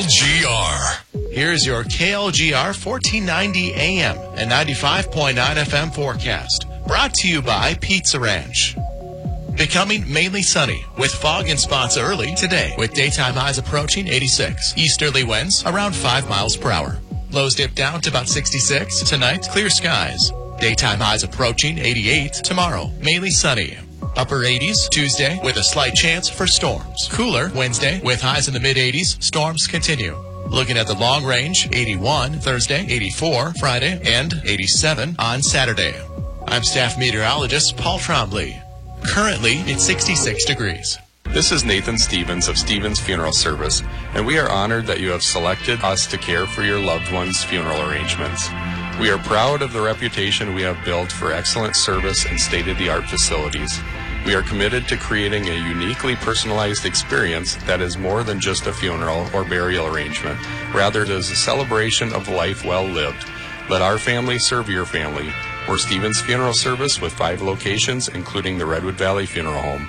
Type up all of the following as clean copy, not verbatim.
KLGR. Here's your KLGR 1490 AM and 95.9 FM forecast. Brought to you by Pizza Ranch. Becoming mainly sunny with fog in spots early today with daytime highs approaching 86. Easterly winds around 5 miles per hour. Lows dip down to about 66. Tonight, clear skies. Daytime highs approaching 88. Tomorrow, mainly sunny. Upper 80s Tuesday with a slight chance for storms. Cooler Wednesday with highs in the mid-80s. Storms continue. Looking at the long range, 81 Thursday, 84 Friday, and 87 on Saturday. I'm staff meteorologist Paul Trombley. Currently, it's 66 degrees. This is Nathan Stevens of Stevens Funeral Service, and we are honored that you have selected us to care for your loved one's funeral arrangements. We are proud of the reputation we have built for excellent service and state-of-the-art facilities. We are committed to creating a uniquely personalized experience that is more than just a funeral or burial arrangement. Rather, it is a celebration of life well lived. Let our family serve your family. We're Stevens Funeral Service with 5 locations, including the Redwood Valley Funeral Home.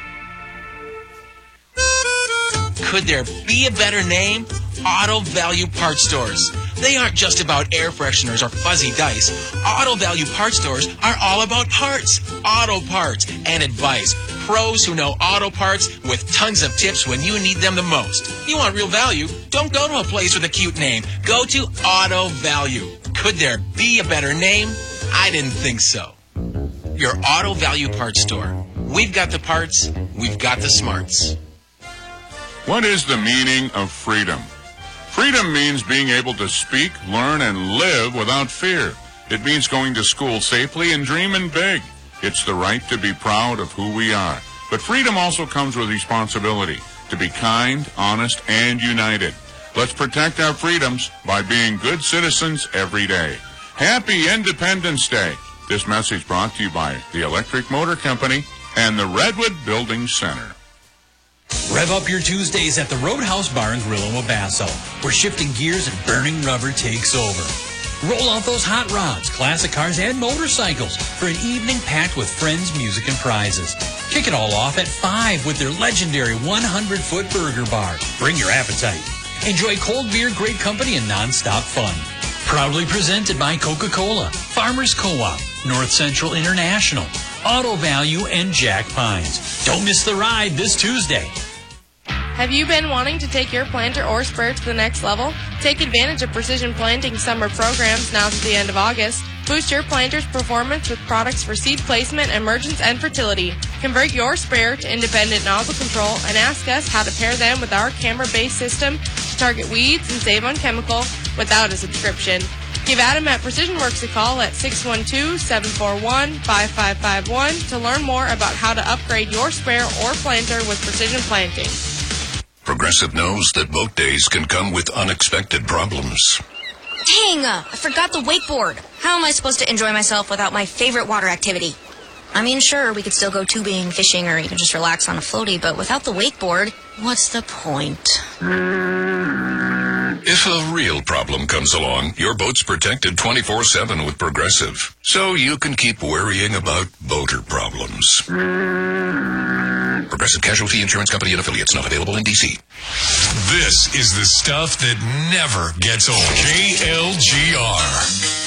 Could there be a better name? Auto Value Parts Stores. They aren't just about air fresheners or fuzzy dice. Auto Value Parts Stores are all about parts, auto parts, and advice. Pros who know auto parts with tons of tips when you need them the most. You want real value? Don't go to a place with a cute name. Go to Auto Value. Could there be a better name? I didn't think so. Your Auto Value Parts Store. We've got the parts. We've got the smarts. What is the meaning of freedom? Freedom means being able to speak, learn, and live without fear. It means going to school safely and dreaming big. It's the right to be proud of who we are. But freedom also comes with responsibility to be kind, honest, and united. Let's protect our freedoms by being good citizens every day. Happy Independence Day. This message brought to you by the Electric Motor Company and the Redwood Building Center. Rev up your Tuesdays at the Roadhouse Bar and Grill in Wabasso, where shifting gears and burning rubber takes over. Roll out those hot rods, classic cars, and motorcycles for an evening packed with friends, music, and prizes. Kick it all off at 5 with their legendary 100-foot burger bar. Bring your appetite. Enjoy cold beer, great company, and nonstop fun. Proudly presented by Coca-Cola, Farmers Co-op, North Central International, Auto Value, and Jack Pines. Don't miss the ride this Tuesday. Have you been wanting to take your planter or sprayer to the next level? Take advantage of Precision Planting summer programs now to the end of August. Boost your planter's performance with products for seed placement, emergence, and fertility. Convert your sprayer to independent nozzle control and ask us how to pair them with our camera-based system to target weeds and save on chemical without a subscription. Give Adam at Precision Works a call at 612-741-5551 to learn more about how to upgrade your sprayer or planter with Precision Planting. Progressive knows that boat days can come with unexpected problems. Dang, I forgot the wakeboard. How am I supposed to enjoy myself without my favorite water activity? I mean, sure, we could still go tubing, fishing, or even just relax on a floaty, but without the wakeboard, what's the point? If a real problem comes along, your boat's protected 24/7 with Progressive, so you can keep worrying about boater problems. Progressive Casualty Insurance Company and affiliates, not available in D.C. This is the stuff that never gets old. KLGR.